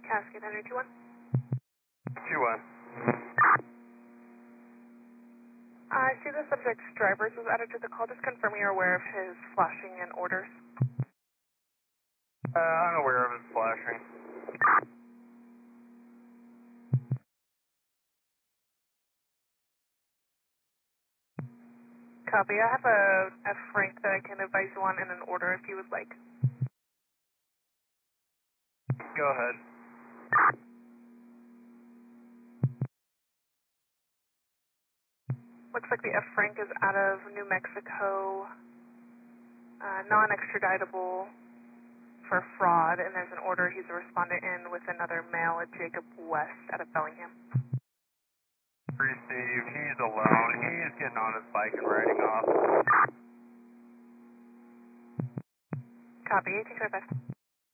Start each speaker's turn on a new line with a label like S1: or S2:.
S1: Cascade Henry 2-1.
S2: 2-1.
S1: I see the subject's drivers was added to the call. Just confirm you're aware of his flashing and orders.
S2: I'm aware of his flashing.
S1: Copy. I have a Frank that I can advise you on in an order if you would like.
S2: Go ahead.
S1: Looks like the F Frank is out of New Mexico, non-extraditable for fraud, and there's an order he's a respondent in with another male, a Jacob West, out of Bellingham.
S2: Received. He's alone. He's getting on his bike and riding off.
S1: Copy. Take care, guys.